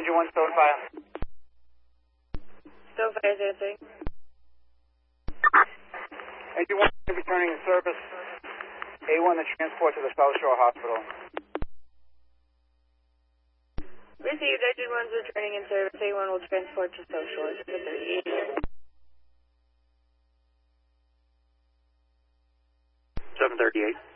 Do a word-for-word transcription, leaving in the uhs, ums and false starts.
Engine one, Stone Fire. Stone Fire, zero three. Engine one, returning service. A one, the transport to the South Shore Hospital. Received, Engine one's returning in service. A one will transport to South Shore, seven thirty-eight. seven thirty-eight.